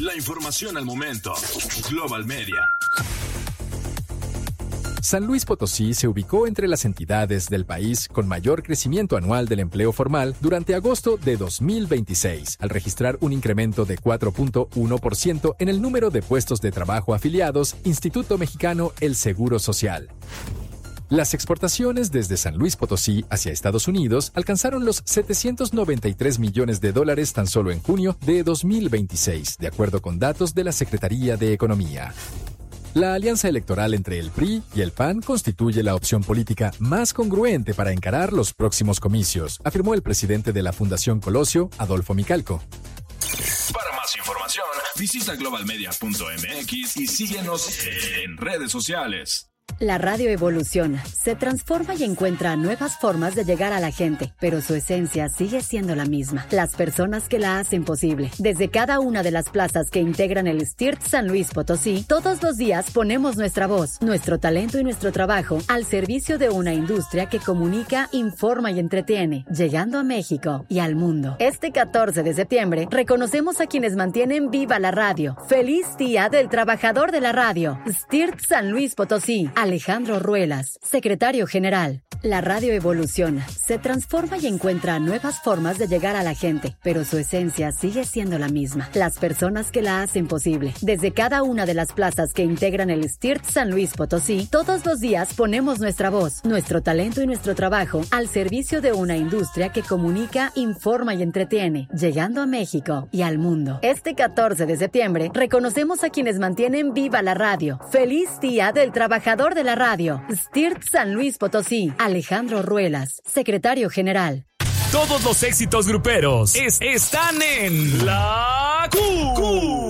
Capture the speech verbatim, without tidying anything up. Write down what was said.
La información al momento. Global Media. San Luis Potosí se ubicó entre las entidades del país con mayor crecimiento anual del empleo formal durante agosto de dos mil veintiséis, al registrar un incremento de cuatro punto uno por ciento en el número de puestos de trabajo afiliados, Instituto Mexicano El Seguro Social. Las exportaciones desde San Luis Potosí hacia Estados Unidos alcanzaron los setecientos noventa y tres millones de dólares tan solo en junio de dos mil veintiséis, de acuerdo con datos de la Secretaría de Economía. La alianza electoral entre el P R I y el P A N constituye la opción política más congruente para encarar los próximos comicios, afirmó el presidente de la Fundación Colosio, Adolfo Micalco. Para más información, visita global media punto m x y síguenos en redes sociales. La radio evoluciona, se transforma y encuentra nuevas formas de llegar a la gente, pero su esencia sigue siendo la misma. Las personas que la hacen posible. Desde cada una de las plazas que integran el S T I R T San Luis Potosí, todos los días ponemos nuestra voz, nuestro talento y nuestro trabajo al servicio de una industria que comunica, informa y entretiene, llegando a México y al mundo. Este catorce de septiembre, reconocemos a quienes mantienen viva la radio. ¡Feliz Día del Trabajador de la Radio! S T I R T San Luis Potosí. Alejandro Ruelas, secretario general. La radio evoluciona, se transforma y encuentra nuevas formas de llegar a la gente, pero su esencia sigue siendo la misma. Las personas que la hacen posible. Desde cada una de las plazas que integran el S T I R T San Luis Potosí, todos los días ponemos nuestra voz, nuestro talento y nuestro trabajo al servicio de una industria que comunica, informa y entretiene, llegando a México y al mundo. Este catorce de septiembre, reconocemos a quienes mantienen viva la radio. ¡Feliz Día del Trabajador de la Radio! S T I R T San Luis Potosí. Alejandro Ruelas, secretario general. Todos los éxitos gruperos es, están en La